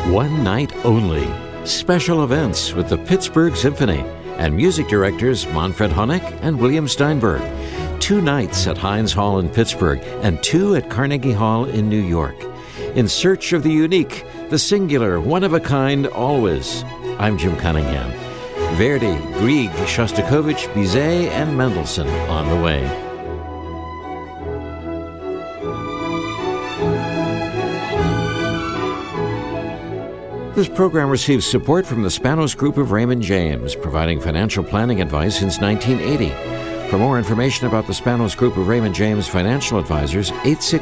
One night only. Special events with the Pittsburgh Symphony and music directors Manfred Honeck and William Steinberg. 2 nights at Heinz Hall in Pittsburgh and 2 at Carnegie Hall in New York. In search of the unique, the singular, one-of-a-kind, always. I'm Jim Cunningham. Verdi, Grieg, Shostakovich, Bizet, and Mendelssohn on the way. This program receives support from the Spanos Group of Raymond James, providing financial planning advice since 1980. For more information about the Spanos Group of Raymond James Financial Advisors,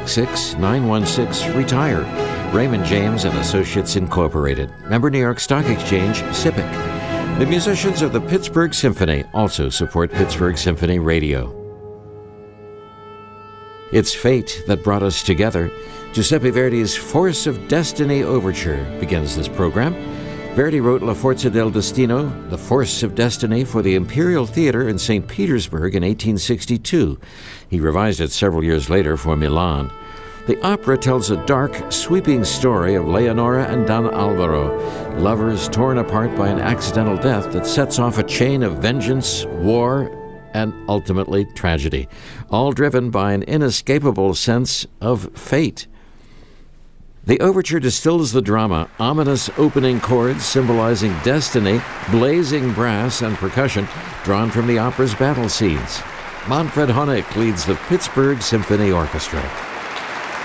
866-916-RETIRE. Raymond James and Associates Incorporated. Member New York Stock Exchange, SIPC. The musicians of the Pittsburgh Symphony also support Pittsburgh Symphony Radio. It's fate that brought us together. Giuseppe Verdi's Force of Destiny Overture begins this program. Verdi wrote La Forza del Destino, The Force of Destiny, for the Imperial Theater in St. Petersburg in 1862. He revised it several years later for Milan. The opera tells a dark, sweeping story of Leonora and Don Alvaro, lovers torn apart by an accidental death that sets off a chain of vengeance, war, and ultimately tragedy, all driven by an inescapable sense of fate. The overture distills the drama, ominous opening chords symbolizing destiny, blazing brass and percussion drawn from the opera's battle scenes. Manfred Honeck leads the Pittsburgh Symphony Orchestra.